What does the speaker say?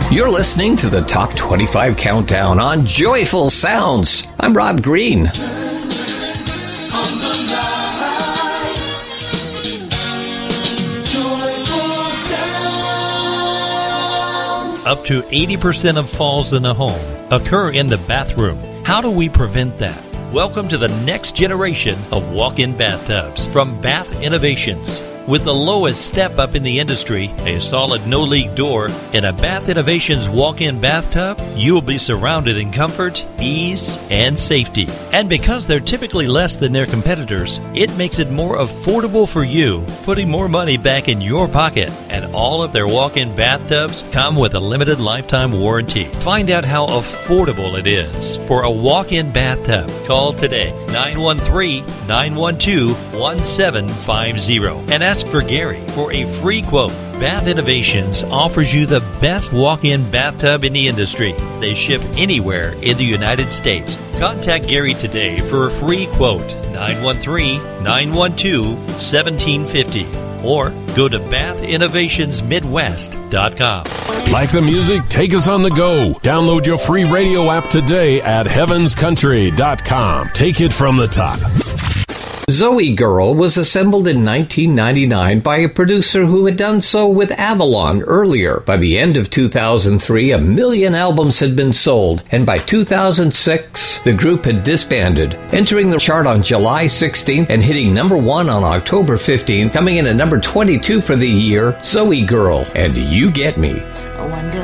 You're listening to the Top 25 Countdown on Joyful Sounds. I'm Rob Green. Up to 80% of falls in a home occur in the bathroom. How do we prevent that? Welcome to the next generation of walk-in bathtubs from Bath Innovations. With the lowest step-up in the industry, a solid no-leak door, and a Bath Innovations walk-in bathtub, you will be surrounded in comfort, ease, and safety. And because they're typically less than their competitors, it makes it more affordable for you, putting more money back in your pocket. And all of their walk-in bathtubs come with a limited lifetime warranty. Find out how affordable it is for a walk-in bathtub. Call today, 913-912-1750, and ask for Gary for a free quote. Bath Innovations offers you the best walk-in bathtub in the industry. They ship anywhere in the United States. Contact Gary today for a free quote, 913-912-1750, or go to bathinnovationsmidwest.com. Like the music? Take us on the go. Download your free radio app today at heavenscountry.com. Take it from the top. Zoe Girl was assembled in 1999 by a producer who had done so with Avalon earlier. By the end of 2003, 1 million albums had been sold, and by 2006, the group had disbanded, entering the chart on July 16th and hitting number 1 on October 15th, coming in at number 22 for the year, Zoe Girl, and You Get Me.